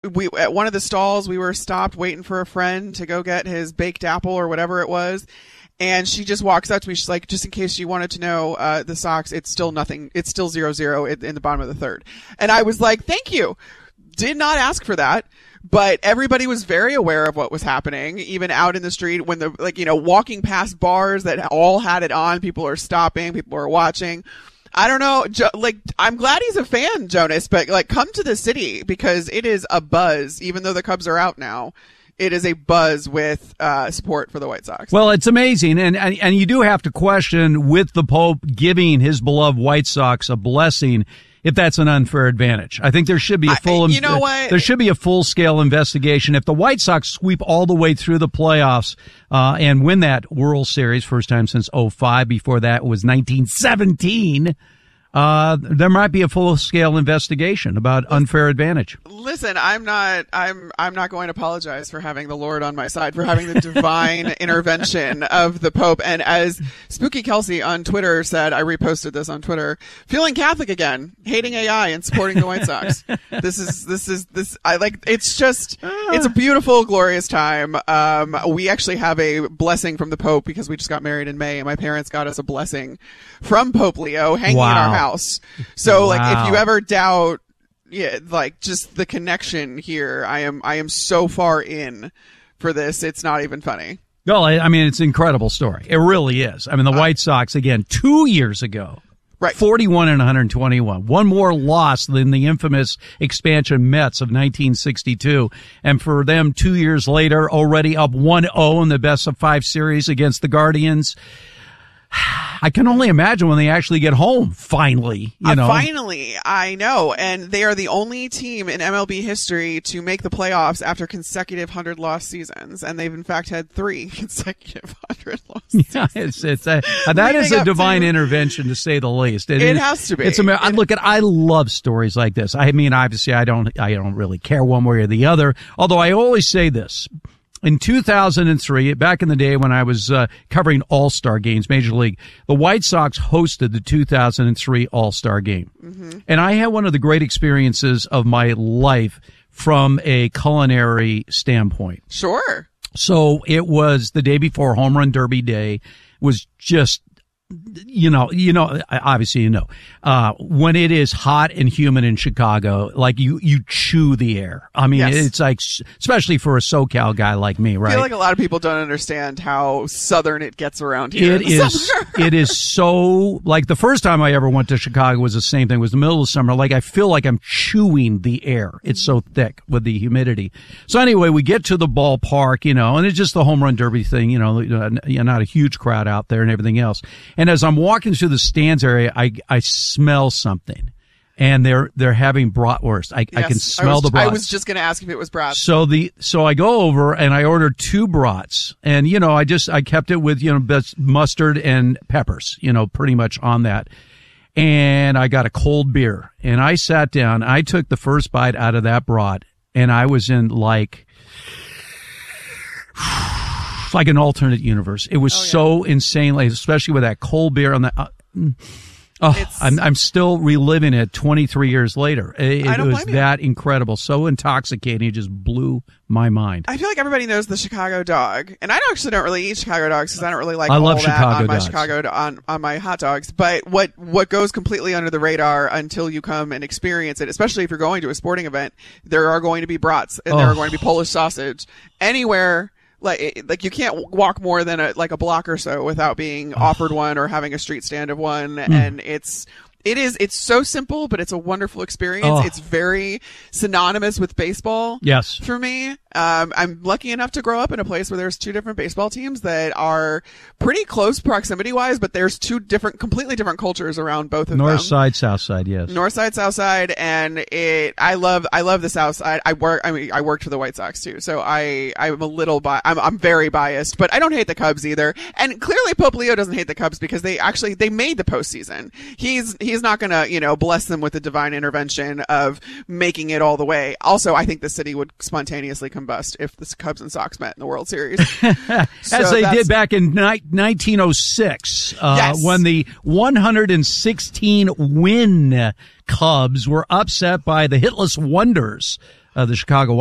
we at one of the stalls, we were stopped waiting for a friend to go get his baked apple or whatever it was. And she just walks up to me. She's like, just in case you wanted to know, the Sox, it's still nothing. It's still 0-0 in the bottom of the third. And I was like, thank you. Did not ask for that. But everybody was very aware of what was happening, even out in the street when walking past bars that all had it on. People are stopping. People are watching. I don't know. I'm glad he's a fan, Jonas, but come to the city because it is a buzz, even though the Cubs are out now. It is a buzz with support for the White Sox. Well, it's amazing. And you do have to question, with the Pope giving his beloved White Sox a blessing, if that's an unfair advantage. I think there should be there should be a full-scale investigation. If the White Sox sweep all the way through the playoffs and win that World Series, first time since 2005, before that was 1917, there might be a full-scale investigation about unfair advantage. Listen, I'm not going to apologize for having the Lord on my side, for having the divine intervention of the Pope. And as Spooky Kelsey on Twitter said, I reposted this on Twitter, feeling Catholic again, hating AI and supporting the White Sox. It's a beautiful, glorious time. We actually have a blessing from the Pope because we just got married in May and my parents got us a blessing from Pope Leo hanging in our house. So if you ever doubt, just the connection here, I am so far in for this. It's not even funny. Well, I mean, it's an incredible story. It really is. I mean, the White Sox, again, 2 years ago, right, 41 and 121, one more loss than the infamous expansion Mets of 1962. And for them 2 years later, already up 1-0 in the best of 5 series against the Guardians. I can only imagine when they actually get home, finally, Finally, I know. And they are the only team in MLB history to make the playoffs after consecutive 100-loss seasons. And they've, in fact, had 3 consecutive 100-loss seasons. Yeah, that is a divine intervention, to say the least. It has to be. I love stories like this. I mean, obviously, I don't really care one way or the other. Although I always say this. In 2003, back in the day when I was covering All-Star games, Major League, the White Sox hosted the 2003 All-Star game. Mm-hmm. And I had one of the great experiences of my life from a culinary standpoint. Sure. So it was the day before Home Run Derby Day. It was just, obviously, when it is hot and humid in Chicago, like you chew the air. I mean, yes. It's like, especially for a SoCal guy like me, right? I feel like a lot of people don't understand how southern it gets around here. It is so, like the first time I ever went to Chicago was the same thing. It was the middle of summer. Like I feel like I'm chewing the air. It's so thick with the humidity. So anyway, we get to the ballpark, and it's just the Home Run Derby thing, not a huge crowd out there and everything else. And as I'm walking through the stands area, I smell something, and they're having bratwurst. I can smell the brats. I was just going to ask if it was brats. So I go over and I ordered 2 brats, and I kept it with mustard and peppers, pretty much on that. And I got a cold beer, and I sat down. I took the first bite out of that brat, and I was in like an alternate universe. It was so insane, especially with that cold beer on the. I'm still reliving it 23 years later. It was that incredible, so intoxicating. It just blew my mind. I feel like everybody knows the Chicago dog, and I actually don't really eat Chicago dogs because I don't really like I all love that Chicago on my dogs. on my hot dogs. But what goes completely under the radar until you come and experience it, especially if you're going to a sporting event, there are going to be brats and there are going to be Polish sausage anywhere. Like you can't walk more than a block or so without being offered one or having a street stand of one. And it's so simple, but it's a wonderful experience. It's very synonymous with baseball. Yes. For me. I'm lucky enough to grow up in a place where there's 2 different baseball teams that are pretty close proximity wise, but there's 2 completely different cultures around both of them. North side, south side, yes. North side, south side, and I love the south side. I worked for the White Sox too, so I'm I'm very biased, but I don't hate the Cubs either. And clearly Pope Leo doesn't hate the Cubs because they made the postseason. He's not gonna, bless them with the divine intervention of making it all the way. Also, I think the city would spontaneously combust if the Cubs and Sox met in the World Series. As they did back in 1906, when the 116 win Cubs were upset by the hitless wonders the Chicago